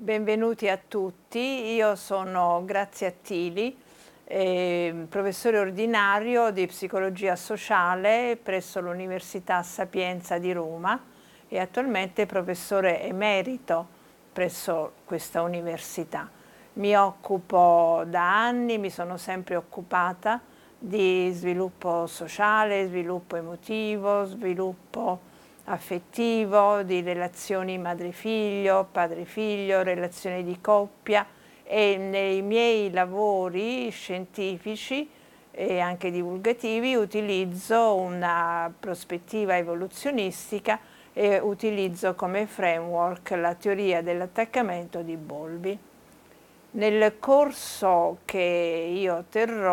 Benvenuti a tutti, io sono Grazia Attili, professore ordinario di psicologia sociale presso l'Università Sapienza di Roma e attualmente professore emerito presso questa università. Mi occupo da anni, mi sono sempre occupata di sviluppo sociale, sviluppo emotivo, sviluppo affettivo, di relazioni madre-figlio, padre-figlio, relazioni di coppia, e nei miei lavori scientifici e anche divulgativi utilizzo una prospettiva evoluzionistica e utilizzo come framework la teoria dell'attaccamento di Bowlby. Nel corso che io terrò